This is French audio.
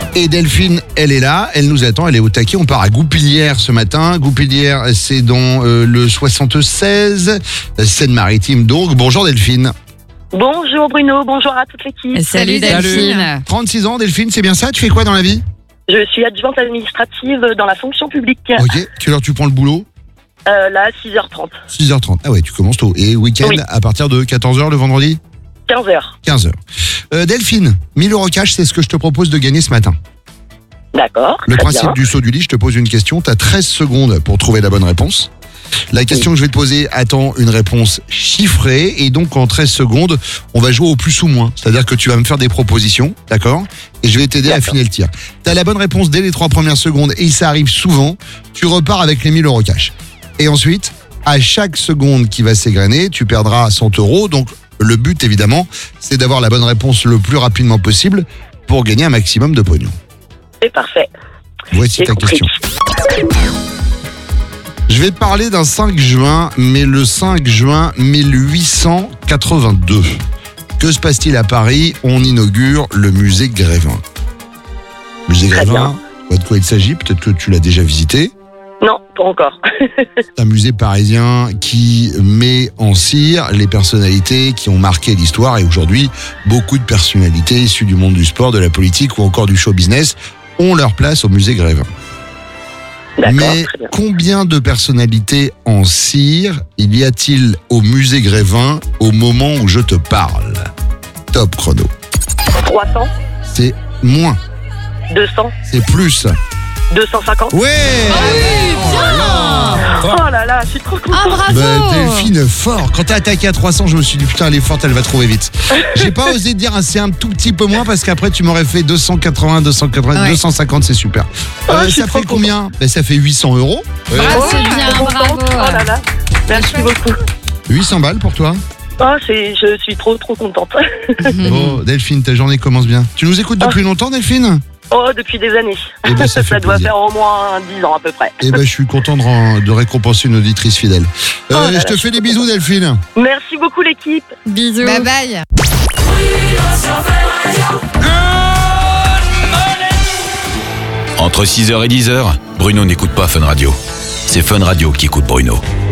Et Delphine, elle est là, elle nous attend, elle est au taquet. On part à Goupillières ce matin. Goupillières, c'est dans le 76, Seine-Maritime donc. Bonjour Delphine. Bonjour Bruno, bonjour à toute l'équipe. Salut Delphine. 36 ans Delphine, c'est bien ça? Tu fais quoi dans la vie? Je suis adjointe administrative dans la fonction publique. Ok, quelle heure tu prends le boulot? Là, 6h30. 6h30, ah ouais, tu commences tôt. Et week-end Oui. à partir de 14h le vendredi? 15h. 15h. Delphine, 1000 € cash, c'est ce que je te propose de gagner ce matin. D'accord. Le très principe bien. du saut du lit, je te pose une question, tu as 13 secondes pour trouver la bonne réponse. La question que je vais te poser attend une réponse chiffrée et donc en 13 secondes, on va jouer au plus ou moins. C'est-à-dire que tu vas me faire des propositions, d'accord? Et je vais t'aider à D'accord. affiner le tir. Tu as la bonne réponse dès les 3 premières secondes et ça arrive souvent, tu repars avec les 1000 € cash. Et ensuite, à chaque seconde qui va s'égrener, tu perdras 100 €. Donc le but évidemment, c'est d'avoir la bonne réponse le plus rapidement possible pour gagner un maximum de pognon. C'est parfait. Voici J'ai ta compris. question. Je vais te parler d'un 5 juin, mais le 5 juin 1882. Que se passe-t-il à Paris? On inaugure le musée Grévin. Musée Très Grévin, tu vois de quoi il s'agit? Peut-être que tu l'as déjà visité. Non, pas encore. C'est un musée parisien qui met en cire les personnalités qui ont marqué l'histoire. Et aujourd'hui, beaucoup de personnalités issues du monde du sport, de la politique ou encore du show business ont leur place au musée Grévin. D'accord, Mais très bien. combien de personnalités en cire il y a-t-il au musée Grévin au moment où je te parle? Top chrono. 300, C'est moins, 200, c'est plus. 250. Ouais. Oh là là, je suis trop contente. Ah bravo. Bah, Delphine, fort. Quand t'as attaqué à 300, je me suis dit putain, elle est forte, elle va trouver vite. J'ai pas osé te dire c'est un tout petit peu moins parce qu'après tu m'aurais fait 280, 280, Ouais. 250, c'est super. Oh, je suis Ça trop fait combien? Ben, ça fait 800 €. Ouais. Ah, Oh, c'est je suis bien, trop contente. bravo. Oh là là, merci beaucoup. 800 balles pour toi. Oh, je suis trop contente. Bon, Delphine, ta journée commence bien. Tu nous écoutes depuis longtemps, Delphine? Oh, depuis des années. Eh ben, ça fait doit plaisir. faire au moins 10 ans à peu près. Eh ben, je suis content de récompenser une auditrice fidèle. Oh là Je là, te fais des bisous, Delphine. Merci beaucoup l'équipe. Bisous. Bye bye. Entre 6h et 10h, Bruno n'écoute pas Fun Radio. C'est Fun Radio qui écoute Bruno.